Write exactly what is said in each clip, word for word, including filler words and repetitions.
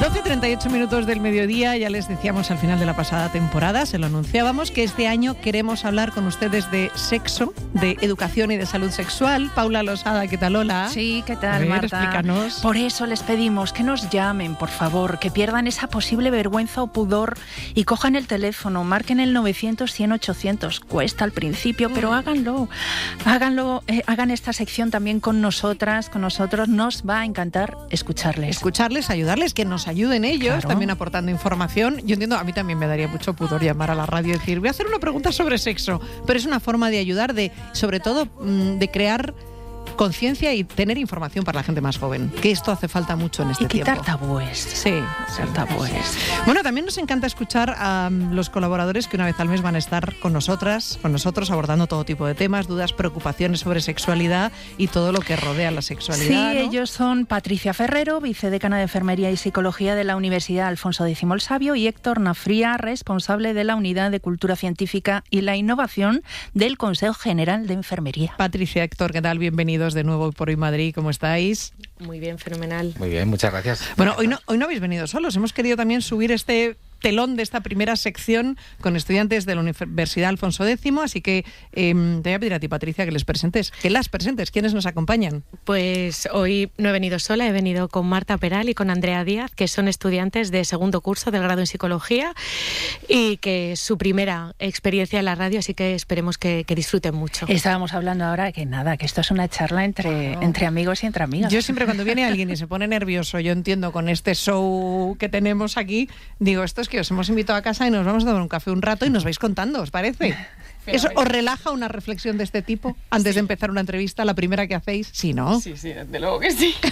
doce y treinta y ocho minutos del mediodía, ya les decíamos al final de la pasada temporada, se lo anunciábamos, que este año queremos hablar con ustedes de sexo, de educación y de salud sexual. Paula Losada, ¿qué tal? Hola. Sí, ¿qué tal, A ver, Marta? explícanos. Por eso les pedimos que nos llamen, por favor, que pierdan esa posible vergüenza o pudor y cojan el teléfono, marquen el novecientos, cien, ochocientos. Cuesta al principio, pero háganlo. Háganlo, eh, hagan esta sección también con nosotras, con nosotros. Nos va a encantar escucharles. Escucharles, ayudarles, que nos ayuden ellos, Claro. también aportando información. Yo entiendo, a mí también me daría mucho pudor llamar a la radio y decir, voy a hacer una pregunta sobre sexo, pero es una forma de ayudar, de sobre todo mm, de crear conciencia y tener información para la gente más joven, que esto hace falta mucho en este Y quitar tiempo. tabúes. Sí, Quitar tabúes. Bueno, también nos encanta escuchar a um, los colaboradores que una vez al mes van a estar con nosotras, con nosotros, abordando todo tipo de temas, dudas, preocupaciones sobre sexualidad y todo lo que rodea la sexualidad. Sí, ¿no? ellos son Patricia Ferrero, vicedecana de Enfermería y Psicología de la Universidad Alfonso X el Sabio, y Héctor Nafría, responsable de la Unidad de Cultura Científica y la Innovación del Consejo General de Enfermería. Patricia, Héctor, ¿qué tal? Bienvenidos de nuevo por Hoy Madrid, ¿cómo estáis? Muy bien, fenomenal. Muy bien, muchas gracias. Bueno, hoy no, hoy no habéis venido solos, hemos querido también subir este telón de esta primera sección con estudiantes de la Universidad Alfonso X, así que eh, te voy a pedir a ti, Patricia, que les presentes, que las presentes. ¿Quiénes nos acompañan? Pues hoy no he venido sola, he venido con Marta Peral y con Andrea Díaz, que son estudiantes de segundo curso del grado en Psicología y que es su primera experiencia en la radio, así que esperemos que, que disfruten mucho. Estábamos hablando ahora que nada, que esto es una charla entre, Claro. entre amigos y entre amigas. Yo siempre cuando viene alguien y se pone nervioso, yo entiendo con este show que tenemos aquí, digo, esto es que os hemos invitado a casa y nos vamos a tomar un café un rato y nos vais contando, ¿os parece? ¿Eso os relaja una reflexión de este tipo antes Sí. de empezar una entrevista, la primera que hacéis? Sí, ¿no? Sí, sí, desde luego que sí.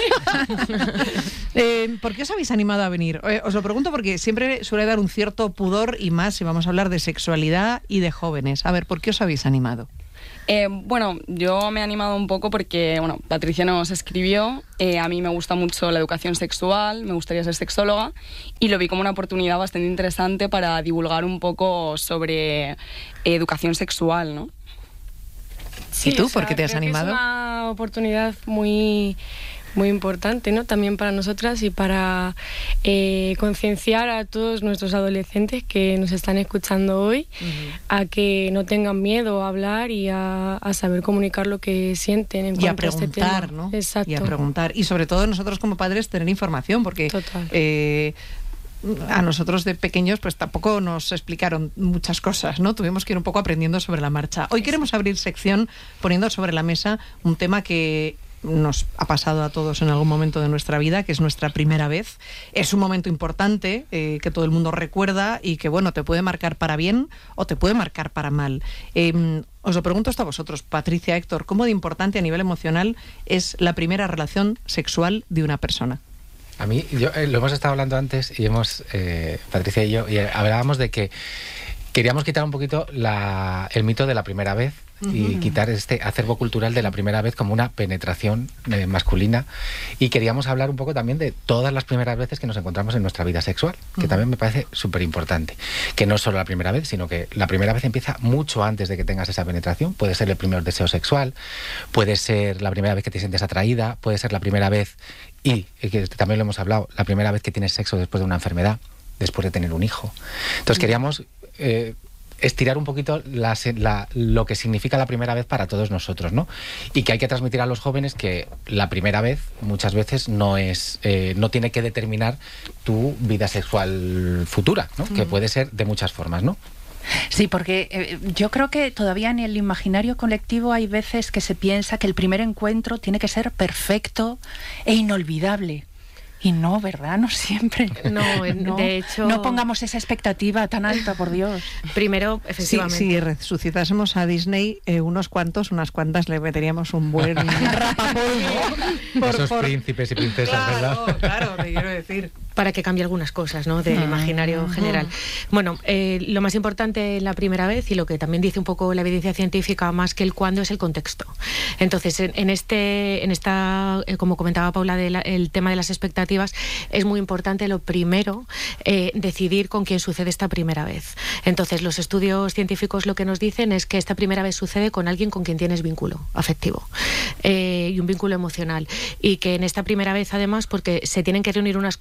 eh, ¿Por qué os habéis animado a venir? Eh, os lo pregunto porque siempre suele dar un cierto pudor y más si vamos a hablar de sexualidad y de jóvenes. A ver, ¿por qué os habéis animado? Eh, bueno, yo me he animado un poco porque, bueno, Patricia nos escribió, eh, a mí me gusta mucho la educación sexual, me gustaría ser sexóloga y lo vi como una oportunidad bastante interesante para divulgar un poco sobre eh, educación sexual, ¿no? ¿Y tú, por qué te has animado? Es una oportunidad muy, muy importante, ¿no? También para nosotras y para eh, concienciar a todos nuestros adolescentes que nos están escuchando hoy uh-huh. a que no tengan miedo a hablar y a, a saber comunicar lo que sienten en y cuanto a preguntar, a este tema. ¿no? Exacto. Y a preguntar. Y sobre todo nosotros como padres tener información, porque Total. Eh, a nosotros de pequeños pues tampoco nos explicaron muchas cosas, ¿no? Tuvimos que ir un poco aprendiendo sobre la marcha. Hoy queremos abrir sección poniendo sobre la mesa un tema que nos ha pasado a todos en algún momento de nuestra vida, que es nuestra primera vez. Es un momento importante eh, que todo el mundo recuerda y que, bueno, te puede marcar para bien o te puede marcar para mal. Eh, os lo pregunto esto a vosotros, Patricia, Héctor, ¿cómo de importante a nivel emocional es la primera relación sexual de una persona? A mí, yo, eh, lo hemos estado hablando antes y hemos, eh, Patricia y yo, y hablábamos de que queríamos quitar un poquito la, el mito de la primera vez y uh-huh. quitar este acervo cultural de la primera vez como una penetración eh, masculina, y queríamos hablar un poco también de todas las primeras veces que nos encontramos en nuestra vida sexual, que uh-huh. también me parece súper importante, que no es solo la primera vez, sino que la primera vez empieza mucho antes de que tengas esa penetración. Puede ser el primer deseo sexual, puede ser la primera vez que te sientes atraída, puede ser la primera vez, y que también lo hemos hablado, la primera vez que tienes sexo después de una enfermedad, después de tener un hijo. Entonces uh-huh. queríamos eh, estirar un poquito la, la, lo que significa la primera vez para todos nosotros, ¿no? Y que hay que transmitir a los jóvenes que la primera vez muchas veces no es eh, no tiene que determinar tu vida sexual futura, ¿no? Mm. Que puede ser de muchas formas, ¿no? Sí, porque eh, yo creo que todavía en el imaginario colectivo hay veces que se piensa que el primer encuentro tiene que ser perfecto e inolvidable. Y no, ¿verdad? No siempre. No, no, de hecho... No pongamos esa expectativa tan alta, por Dios. Primero, efectivamente... Sí, si resucitásemos a Disney, eh, unos cuantos, unas cuantas, le meteríamos un buen rapapolvo. Por, Esos por... príncipes y princesas, claro, ¿verdad? Claro, te quiero decir. Para que cambie algunas cosas, ¿no? Del imaginario uh-huh. general. Bueno, eh, lo más importante en la primera vez, y lo que también dice un poco la evidencia científica, más que el cuándo, es el contexto. Entonces, en, en este, en esta, eh, como comentaba Paula, de la, el tema de las expectativas, es muy importante lo primero, eh, decidir con quién sucede esta primera vez. Entonces, los estudios científicos lo que nos dicen es que esta primera vez sucede con alguien con quien tienes vínculo afectivo eh, y un vínculo emocional. Y que en esta primera vez, además, porque se tienen que reunir unas condiciones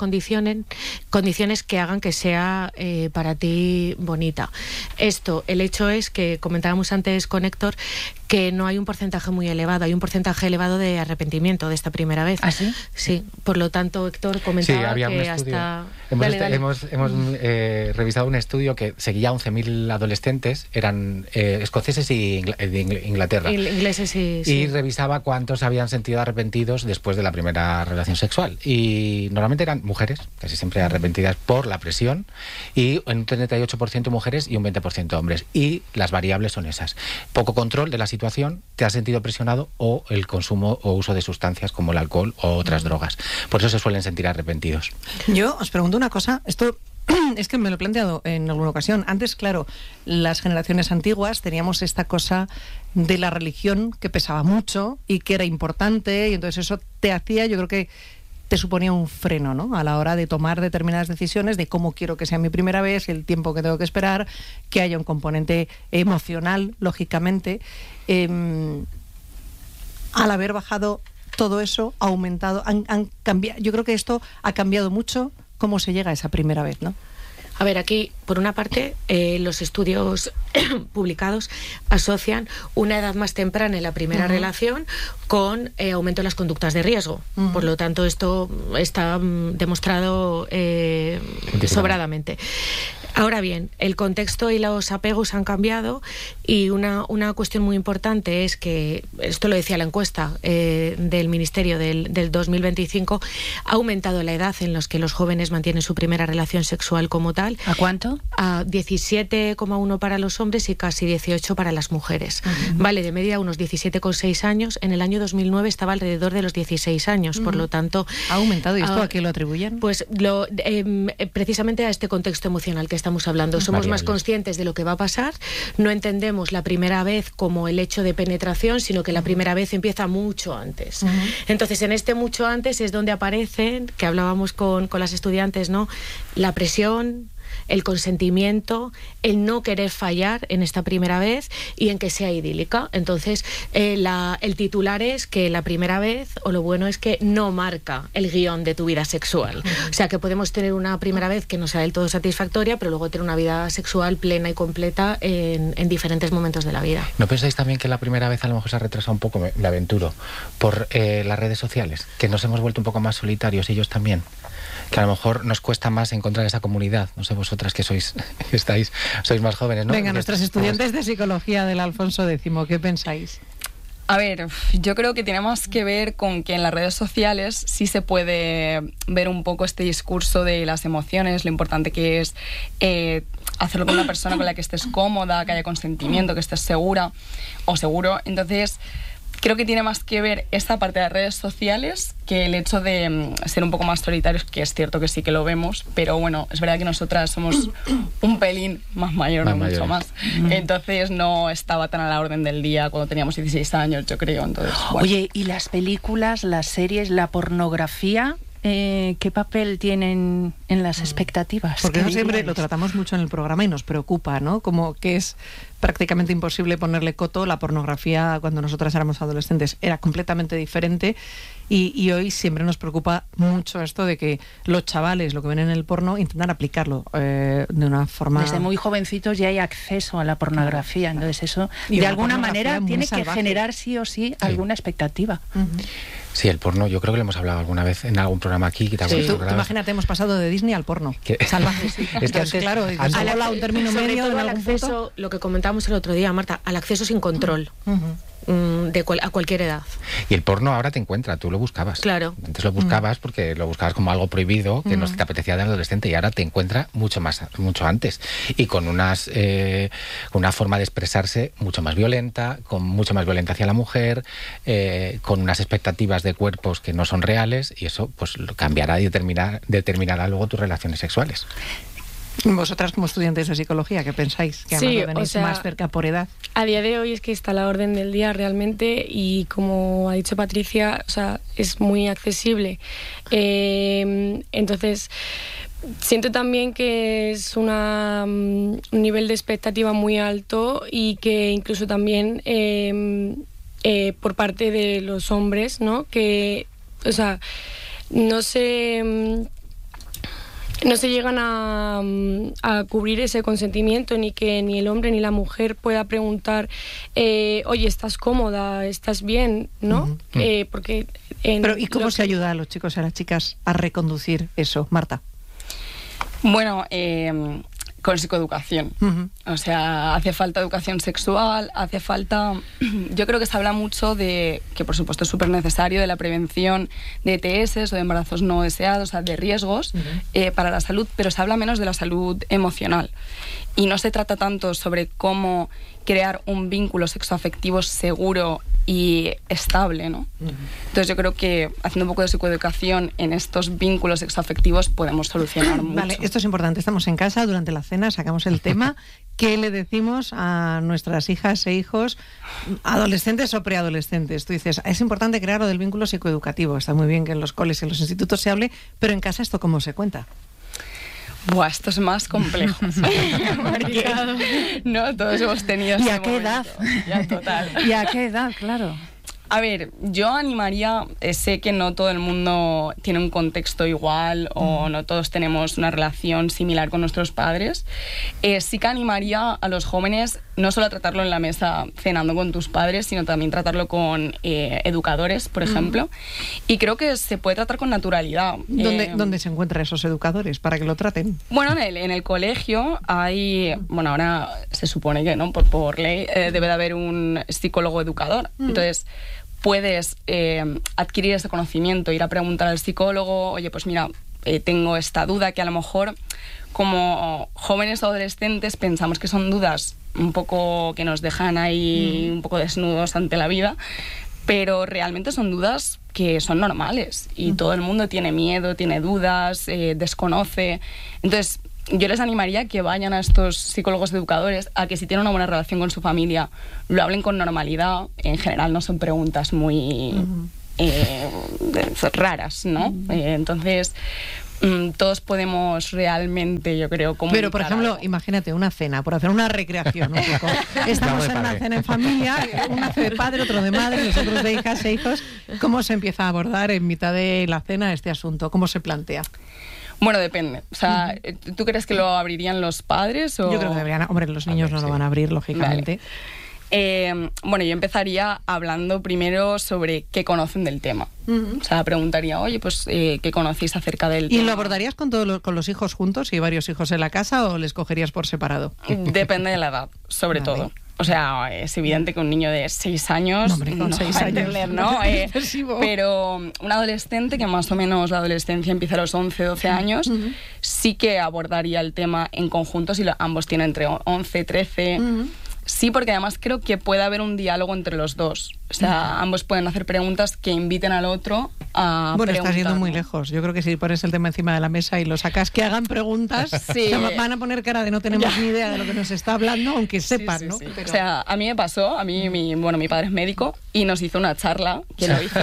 proporcionen condiciones que hagan que sea eh, para ti bonita. Esto, el hecho es que comentábamos antes con Héctor que no hay un porcentaje muy elevado, hay un porcentaje elevado de arrepentimiento de esta primera vez. ¿Ah, sí? Sí, por lo tanto, Héctor comentaba sí, había que un estudio. hasta... Hemos, Dale, este, dale. hemos, hemos eh, revisado un estudio que seguía a once mil adolescentes, eran eh, escoceses y Ingl- de Inglaterra. El- ingleses y... Y sí. revisaba cuántos habían sentido arrepentidos después de la primera relación sexual. Y normalmente eran mujeres, casi siempre arrepentidas por la presión, y en un treinta y ocho por ciento mujeres y un veinte por ciento hombres. Y las variables son esas: poco control de la situación, te has sentido presionado, o el consumo o uso de sustancias como el alcohol o otras drogas. Por eso se suelen sentir arrepentidos. Yo os pregunto una cosa, esto es que me lo he planteado en alguna ocasión. Antes, claro, las generaciones antiguas teníamos esta cosa de la religión que pesaba mucho y que era importante, y entonces eso te hacía, yo creo que te suponía un freno, ¿no?, a la hora de tomar determinadas decisiones de cómo quiero que sea mi primera vez, el tiempo que tengo que esperar, que haya un componente emocional, lógicamente. Eh, al haber bajado todo eso, ha aumentado, han, han cambiado. Yo creo que esto ha cambiado mucho cómo se llega a esa primera vez, ¿no? A ver, aquí, por una parte, eh, los estudios publicados asocian una edad más temprana en la primera uh-huh. relación con eh, aumento de las conductas de riesgo. Uh-huh. Por lo tanto, esto está mm, demostrado eh, sobradamente. Ahora bien, el contexto y los apegos han cambiado, y una, una cuestión muy importante es que, esto lo decía la encuesta eh, del Ministerio del, del dos mil veinticinco, ha aumentado la edad en la que los jóvenes mantienen su primera relación sexual como tal. ¿A cuánto? A diecisiete coma uno para los hombres y casi dieciocho para las mujeres. Uh-huh. Vale, de media unos diecisiete coma seis años. En el año dos mil nueve estaba alrededor de los dieciséis años, uh-huh. por lo tanto... ¿Ha aumentado? ¿Y esto uh, a qué lo atribuyen? Pues lo, eh, precisamente a este contexto emocional que estamos hablando. Somos Variables. Más conscientes de lo que va a pasar, no entendemos la primera vez como el hecho de penetración, sino que la primera vez empieza mucho antes. Uh-huh. Entonces, en este mucho antes es donde aparecen, que hablábamos con, con las estudiantes, ¿no?, la presión, el consentimiento, el no querer fallar en esta primera vez y en que sea idílica. Entonces, eh, la, el titular es que la primera vez, o lo bueno es que no marca el guión de tu vida sexual. O sea, que podemos tener una primera vez que no sea del todo satisfactoria, pero luego tener una vida sexual plena y completa en, en diferentes momentos de la vida. ¿No pensáis también que la primera vez a lo mejor se ha retrasado un poco, me, me aventuro, por eh, las redes sociales? Que nos hemos vuelto un poco más solitarios ellos también. Que a lo mejor nos cuesta más encontrar esa comunidad. No sé, vosotras que sois, estáis, sois más jóvenes, ¿no? Venga, Porque nuestras estudiantes de psicología del Alfonso X, ¿qué pensáis? A ver, yo creo que tiene más que ver con que en las redes sociales sí se puede ver un poco este discurso de las emociones, lo importante que es eh, hacerlo con una persona con la que estés cómoda, que haya consentimiento, que estés segura o seguro. Entonces, creo que tiene más que ver esta parte de las redes sociales que el hecho de um, ser un poco más solitarios, que es cierto que sí que lo vemos, pero bueno, es verdad que nosotras somos un pelín más mayor, más no mayor. mucho más. Mm. Entonces no estaba tan a la orden del día cuando teníamos dieciséis años, yo creo. Entonces, bueno. Oye, ¿y las películas, las series, la pornografía? Eh, ¿Qué papel tienen en las expectativas? Porque no ¿Qué siempre diríais? lo tratamos mucho en el programa y nos preocupa, ¿no? Como que es prácticamente imposible ponerle coto. La pornografía, cuando nosotras éramos adolescentes, era completamente diferente, y, y hoy siempre nos preocupa mucho esto de que los chavales, lo que ven en el porno, intentan aplicarlo eh, de una forma... Desde muy jovencitos ya hay acceso a la pornografía, entonces eso Y de una alguna pornografía manera muy tiene salvaje. que generar sí o sí, sí. alguna expectativa. Uh-huh. Sí, el porno, yo creo que lo hemos hablado alguna vez en algún programa aquí. Que te Sí, tú, tú programas. imagínate, hemos pasado de Disney al porno. Que- Salvaje, sí. Es que Entonces, antes- claro, antes- ¿has hablado un término Sobre medio todo en al algún acceso, punto? lo que comentábamos el otro día, Marta, al acceso sin control. Uh-huh. De cual, a cualquier edad. Y el porno ahora te encuentra, tú lo buscabas. Claro. Antes lo buscabas porque lo buscabas como algo prohibido, que Mm. no te apetecía de adolescente, y ahora te encuentra mucho más, mucho antes. Y con unas eh, con una forma de expresarse mucho más violenta, con mucho más violenta hacia la mujer, eh, con unas expectativas de cuerpos que no son reales, y eso pues lo cambiará y determinar, determinará luego tus relaciones sexuales. Vosotras, como estudiantes de psicología, ¿qué pensáis? Que además Sí, lo tenéis o sea, más cerca por edad. A día de hoy es que está a la orden del día realmente, y como ha dicho Patricia, o sea, es muy accesible. Eh, entonces, siento también que es una, um, un nivel de expectativa muy alto, y que incluso también eh, eh, por parte de los hombres, ¿no? Que, o sea, no sé... no se llegan a, a cubrir ese consentimiento, ni que ni el hombre ni la mujer pueda preguntar, eh, oye, ¿estás cómoda? ¿Estás bien? ¿No? Uh-huh. eh, porque en Pero, ¿y cómo lo se que... ayuda a los chicos y a las chicas a reconducir eso? Marta. Bueno, eh, con psicoeducación. Uh-huh. O sea, hace falta educación sexual, hace falta... Yo creo que se habla mucho de, que por supuesto es súper necesario, de la prevención de E T S o de embarazos no deseados, o sea, de riesgos uh-huh. eh, para la salud, pero se habla menos de la salud emocional. Y no se trata tanto sobre cómo crear un vínculo sexoafectivo seguro y estable, ¿no? Uh-huh. Entonces yo creo que haciendo un poco de psicoeducación en estos vínculos sexoafectivos podemos solucionar mucho. Vale, esto es importante. Estamos en casa, durante la cena sacamos el tema. ¿Qué le decimos a nuestras hijas e hijos, adolescentes o preadolescentes? Tú dices, es importante crear lo del vínculo psicoeducativo. Está muy bien que en los coles y en los institutos se hable, pero en casa, ¿esto cómo se cuenta? Buah, esto es más complejo. Porque, no, todos hemos tenido... ¿Y a qué edad? Ya, total. ¿Y a qué edad? Claro. A ver, yo animaría, eh, sé que no todo el mundo tiene un contexto igual o no todos tenemos una relación similar con nuestros padres. Eh, sí que animaría a los jóvenes no solo a tratarlo en la mesa cenando con tus padres, sino también tratarlo con eh, educadores, por ejemplo. Y creo que se puede tratar con naturalidad. ¿Dónde, eh, ¿Dónde se encuentran esos educadores para que lo traten? Bueno, en el, en el colegio hay, bueno, ahora se supone que no por, por ley eh, debe de haber un psicólogo educador. Mm. Entonces puedes eh, adquirir ese conocimiento, ir a preguntar al psicólogo, oye, pues mira, eh, tengo esta duda, que a lo mejor como jóvenes o adolescentes pensamos que son dudas un poco que nos dejan ahí mm. un poco desnudos ante la vida, pero realmente son dudas que son normales y mm. todo el mundo tiene miedo, tiene dudas, eh, desconoce. Entonces yo les animaría a que vayan a estos psicólogos educadores, a que si tienen una buena relación con su familia, lo hablen con normalidad. En general no son preguntas muy uh-huh. eh, raras, ¿no? Uh-huh. Eh, entonces, mm, todos podemos realmente, yo creo, comunicar. Pero, por ejemplo, algo. Imagínate una cena, por hacer una recreación un poco. Estamos en una cena en familia, uno hace de padre, otro de madre, nosotros de hijas e hijos. ¿Cómo se empieza a abordar en mitad de la cena este asunto? ¿Cómo se plantea? Bueno, depende. O sea, ¿tú crees que lo abrirían los padres? O... Yo creo que deberían. Hombre, los niños ver, no sí. lo van a abrir, lógicamente. Vale. Eh, bueno, yo empezaría hablando primero sobre qué conocen del tema. Uh-huh. O sea, preguntaría, oye, pues, eh, ¿qué conocéis acerca del ¿Y tema? ¿Y lo abordarías con, todo lo, con los hijos juntos, si hay varios hijos en la casa, o les cogerías por separado? Depende de la edad, sobre vale. todo. O sea, es evidente que un niño de seis años no, hombre, con no seis va a años, entender, ¿no? Eh, pero un adolescente, que más o menos la adolescencia empieza a los once, doce años, uh-huh. sí que abordaría el tema en conjunto si lo, ambos tienen entre once, trece... Uh-huh. Sí, porque además creo que puede haber un diálogo entre los dos. O sea, uh-huh. ambos pueden hacer preguntas que inviten al otro a Bueno, preguntar, estás yendo muy ¿no? lejos. Yo creo que si pones el tema encima de la mesa y lo sacas, que hagan preguntas, sí. van a poner cara de no tenemos ni idea de lo que nos está hablando, aunque sepan, sí, sí, ¿no? Sí. Pero... O sea, a mí me pasó, a mí, mi, bueno, mi padre es médico y nos hizo una charla que lo hizo...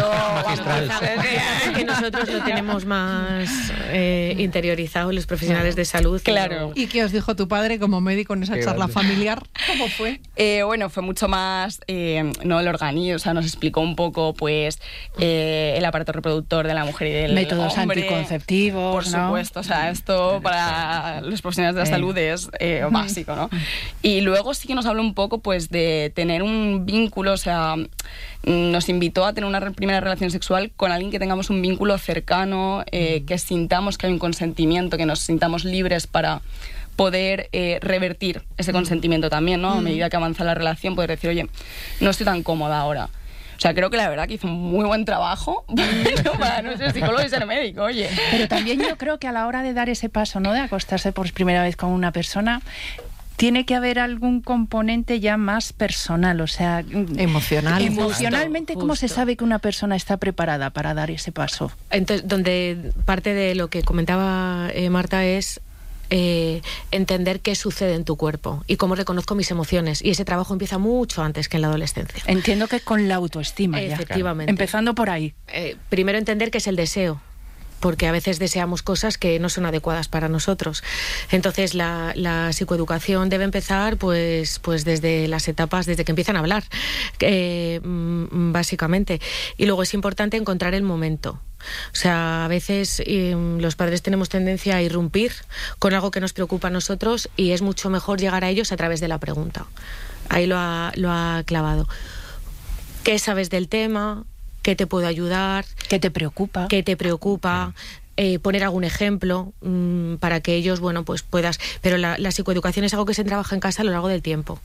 que nosotros lo tenemos más eh, interiorizado, los profesionales de salud. Claro. ¿Y qué os dijo tu padre como médico en esa Qué charla grande. familiar? ¿Cómo fue? Eh, bueno, fue mucho más, eh, no el organismo, o sea, nos explicó un poco, pues, eh, el aparato reproductor de la mujer y del métodos hombre. anticonceptivos, Por ¿no? supuesto, o sea, esto para los profesionales de la eh. salud es eh, básico, ¿no? Y luego sí que nos habló un poco, pues, de tener un vínculo, o sea, nos invitó a tener una primera relación sexual con alguien que tengamos un vínculo cercano, eh, que sintamos que hay un consentimiento, que nos sintamos libres para poder eh, revertir ese consentimiento también, ¿no? A medida que avanza la relación, poder decir, oye, no estoy tan cómoda ahora. O sea, creo que la verdad que hizo un muy buen trabajo para no ser psicólogo y ser médico, oye. Pero también yo creo que a la hora de dar ese paso, ¿no? De acostarse por primera vez con una persona, tiene que haber algún componente ya más personal, o sea... Emocional. Emocionalmente, justo, ¿cómo justo. se sabe que una persona está preparada para dar ese paso? Entonces, donde parte de lo que comentaba eh, Marta es... Eh, entender qué sucede en tu cuerpo y cómo reconozco mis emociones, y ese trabajo empieza mucho antes que en la adolescencia. Entiendo que con la autoestima, efectivamente, ya. Empezando por ahí. Eh, primero entender qué es el deseo, porque a veces deseamos cosas que no son adecuadas para nosotros. Entonces la, la psicoeducación debe empezar pues, pues desde las etapas, desde que empiezan a hablar, eh, básicamente. Y luego es importante encontrar el momento. O sea, a veces eh, los padres tenemos tendencia a irrumpir con algo que nos preocupa a nosotros y es mucho mejor llegar a ellos a través de la pregunta. Ahí lo ha, lo ha clavado. ¿Qué sabes del tema? ¿Qué te puedo ayudar? ¿Qué te preocupa? ¿Qué te preocupa? Eh, poner algún ejemplo mmm, para que ellos, bueno, pues puedas... Pero la, la psicoeducación es algo que se trabaja en casa a lo largo del tiempo,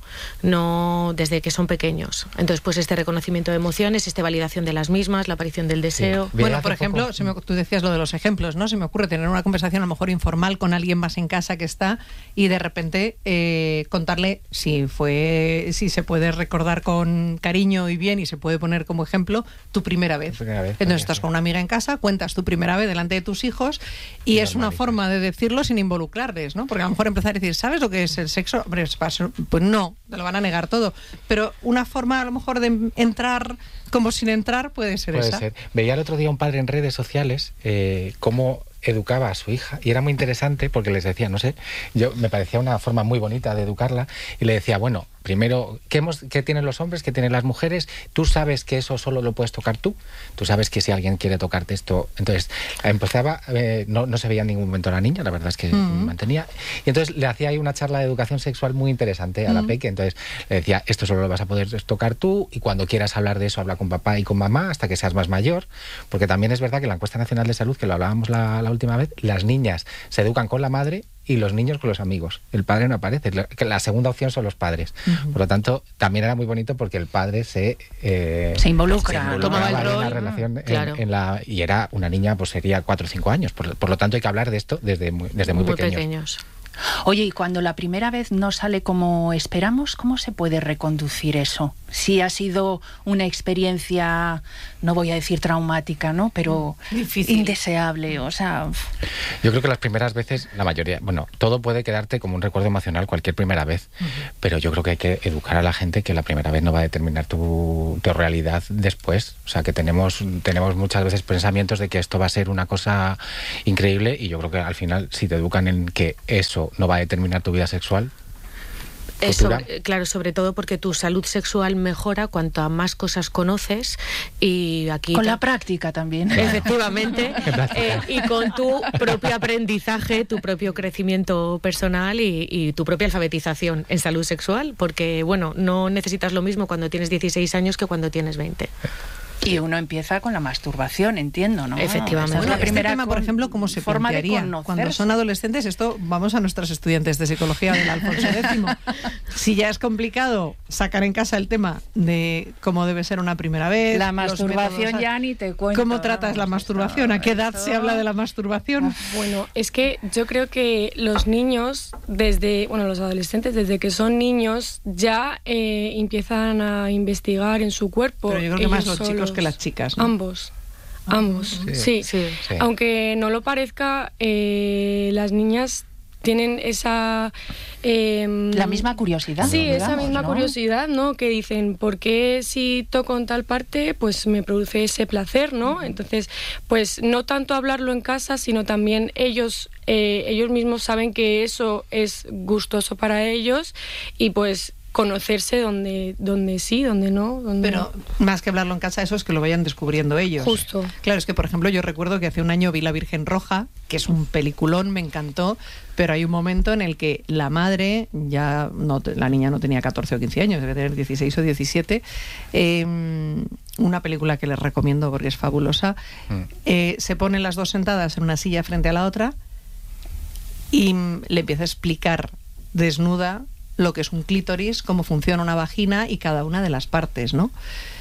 no desde que son pequeños. Entonces, pues este reconocimiento de emociones, esta validación de las mismas, la aparición del deseo... Sí. Bueno, por ejemplo, poco... se me, tú decías lo de los ejemplos, ¿no? Se me ocurre tener una conversación a lo mejor informal con alguien más en casa que está y de repente eh, contarle si fue, si se puede recordar con cariño y bien y se puede poner como ejemplo tu primera vez. Primera vez Entonces estás con una amiga en casa, cuentas tu primera vez delante de tus hijos y es una forma de decirlo sin involucrarles, ¿no? Porque a lo mejor empezar a decir, ¿sabes lo que es el sexo? Pues no, te lo van a negar todo. Pero una forma a lo mejor de entrar como sin entrar puede ser puede esa. Ser. Veía el otro día un padre en redes sociales eh, cómo educaba a su hija y era muy interesante porque les decía, no sé, yo me parecía una forma muy bonita de educarla y le decía, bueno, primero, ¿qué, hemos, ¿qué tienen los hombres? ¿Qué tienen las mujeres? Tú sabes que eso solo lo puedes tocar tú. Tú sabes que si alguien quiere tocarte esto... Entonces, empezaba... Eh, no, no se veía en ningún momento la niña, la verdad es que uh-huh. mantenía. Y entonces le hacía ahí una charla de educación sexual muy interesante a uh-huh. la peque. Entonces le decía, esto solo lo vas a poder tocar tú y cuando quieras hablar de eso, habla con papá y con mamá hasta que seas más mayor. Porque también es verdad que la encuesta nacional de salud, que lo hablábamos la, la última vez, las niñas se educan con la madre y los niños con los amigos. El padre no aparece. La segunda opción son los padres. Uh-huh. Por lo tanto, también era muy bonito porque el padre se... Eh, se involucra. Se involucra tomaba el rol. En la relación uh, claro. en, en la, y era una niña, pues sería cuatro o cinco años. Por, por lo tanto, hay que hablar de esto desde muy, desde muy, muy pequeños. pequeños. Oye, y cuando la primera vez no sale como esperamos, ¿cómo se puede reconducir eso? Si ha sido una experiencia, no voy a decir traumática, ¿no? Pero difícil, indeseable, o sea... Yo creo que las primeras veces, la mayoría, bueno, todo puede quedarte como un recuerdo emocional cualquier primera vez, uh-huh. pero yo creo que hay que educar a la gente que la primera vez no va a determinar tu, tu realidad después. O sea, que tenemos, tenemos muchas veces pensamientos de que esto va a ser una cosa increíble y yo creo que al final, si te educan en que eso no va a determinar tu vida sexual. Eso, claro, sobre todo porque tu salud sexual mejora cuanto a más cosas conoces y aquí... Con la práctica también. Efectivamente, eh, y con tu propio aprendizaje, tu propio crecimiento personal y, y tu propia alfabetización en salud sexual, porque, bueno, no necesitas lo mismo cuando tienes dieciséis años que cuando tienes veinte. Y uno empieza con la masturbación, entiendo, ¿no? Efectivamente. Esa es la primera este tema, por ejemplo, ¿cómo se plantearía? Cuando son adolescentes, esto, vamos a nuestros estudiantes de psicología del Alfonso X. Si ya es complicado sacar en casa el tema de cómo debe ser una primera vez... La masturbación métodos, ya ni te cuento. ¿Cómo tratas la masturbación? ¿A qué edad se habla de la masturbación? Bueno, es que yo creo que los niños, desde, bueno, los adolescentes, desde que son niños, ya eh, empiezan a investigar en su cuerpo. Pero yo creo que Ellos más los solos. chicos que las chicas, ¿no? Ambos. Ambos, sí. Sí. Sí. Sí. Aunque no lo parezca, eh, las niñas tienen esa... Eh, la misma curiosidad. Sí, digamos, esa misma ¿no? curiosidad, ¿no? Que dicen, ¿por qué si toco en tal parte, pues me produce ese placer, ¿no? Entonces, pues no tanto hablarlo en casa, sino también ellos, eh, ellos mismos saben que eso es gustoso para ellos y pues... conocerse donde donde sí, donde no. Donde Pero no. más que hablarlo en casa, eso es que lo vayan descubriendo ellos. Justo. Claro, es que, por ejemplo, yo recuerdo que hace un año vi La Virgen Roja, que es un peliculón, me encantó, pero hay un momento en el que la madre, ya no, la niña no tenía catorce o quince años, debe tener dieciséis o diecisiete, eh, una película que les recomiendo porque es fabulosa, mm. eh, se ponen las dos sentadas en una silla frente a la otra y le empieza a explicar desnuda lo que es un clítoris, cómo funciona una vagina y cada una de las partes, ¿no?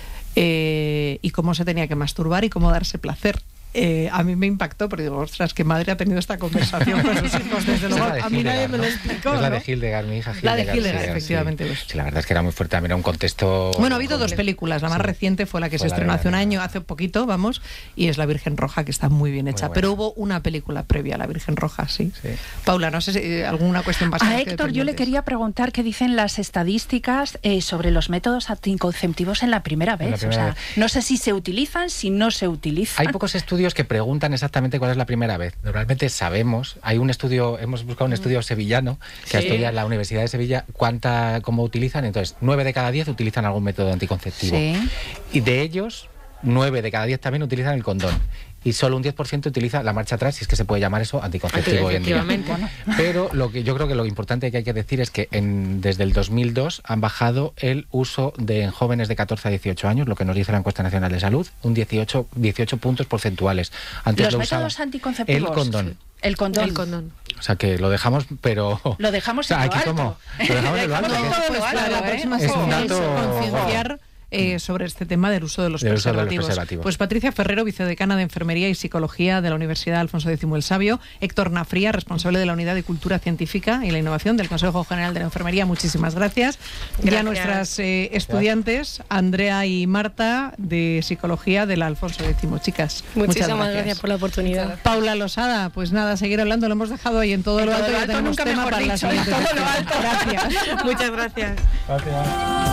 Eh, y cómo se tenía que masturbar y cómo darse placer. Eh, a mí me impactó, porque digo, ostras, qué madre ha tenido esta conversación con sus hijos, desde luego. A mí nadie me lo explicó, es la ¿no? de Hildegard, mi hija Hildegard. La de Hildegard, sí, efectivamente. Sí. Pues. Sí, la verdad es que era muy fuerte, también era un contexto... Bueno, ha habido dos películas, la más sí. reciente fue la que fue se estrenó hace un año, hace poquito, vamos, y es La Virgen Roja, que está muy bien hecha, muy pero hubo una película previa a La Virgen Roja, sí. sí. Paula, no sé si alguna cuestión más. A Héctor, yo le quería preguntar qué dicen las estadísticas eh, sobre los métodos anticonceptivos en la primera vez. En la primera o sea, vez. No sé si se utilizan, si no se utilizan. Hay pocos estudios estudios que preguntan exactamente cuál es la primera vez. Normalmente sabemos, hay un estudio, hemos buscado un estudio sevillano que Sí. estudia en la Universidad de Sevilla cuánta, cómo utilizan, entonces nueve de cada diez utilizan algún método anticonceptivo. Sí. Y de ellos, nueve de cada diez también utilizan el condón. Y solo un diez por ciento utiliza la marcha atrás, si es que se puede llamar eso anticonceptivo hoy en día. Efectivamente. Pero lo que yo creo que lo importante que hay que decir es que en, desde el dos mil dos han bajado el uso de en jóvenes de catorce a dieciocho años, lo que nos dice la encuesta nacional de salud, un dieciocho, dieciocho puntos porcentuales. Antes Los lo métodos usaba anticonceptivos. el condón. El condón. El condón. O sea que lo dejamos, pero... Lo dejamos O sea, en lo aquí alto. como... Lo dejamos en lo alto. Lo dejamos que- en lo Pues alto, para la ¿eh? próxima Es un sección, dato- concienciar eh, sobre este tema del uso de los, Del uso de los preservativos. preservativos. Pues Patricia Ferrero, vicedecana de Enfermería y Psicología de la Universidad Alfonso X el Sabio, Héctor Nafría, responsable de la Unidad de Cultura Científica y la Innovación del Consejo General de la Enfermería, muchísimas gracias. Y a Gracias. nuestras eh, estudiantes, Andrea y Marta, de Psicología de la Alfonso X. Chicas, Muchísimas muchas gracias. por la oportunidad. Paula Losada, pues nada, seguir hablando, lo hemos dejado ahí en todo En lo todo alto, lo ya alto, tenemos nunca tema mejor para la dicho, siguiente en todo lo sección. alto. Gracias. Muchas gracias. Gracias.